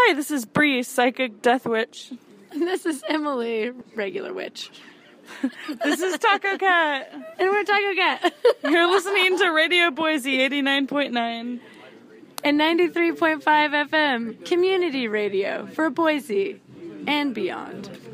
Hi, this is Bree, Psychic Death Witch. And this is Emily, regular witch. This is Taco Cat. And we're Taco Cat. You're listening to Radio Boise 89.9. And 93.5 FM, community radio for Boise and beyond.